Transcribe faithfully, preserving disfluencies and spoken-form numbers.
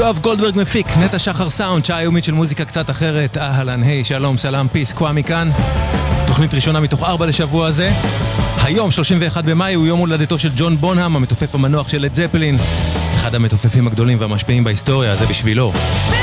יואב גולדברג מפיק, נטע שחר סאונד, שעה יומית של מוזיקה קצת אחרת. אהלן, היי, שלום, סלם, פיס, קוואמי כאן. תוכנית ראשונה מתוך ארבע לשבוע הזה. היום, שלושים ואחד במאי, הוא יום הולדתו של ג'ון בונהאם, המתופף המנוח של לד זפלין. אחד המתופפים הגדולים והמשפיעים בהיסטוריה, זה בשבילו.